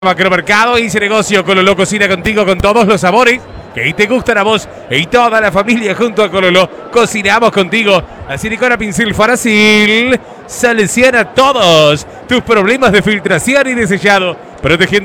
Macromercado hice negocio. Cololó cocina contigo con todos los sabores que te gustan a vos y toda la familia junto a Cololó. Cocinamos contigo. La silicona pincel Farasil soluciona todos tus problemas de filtración y de sellado, protegiendo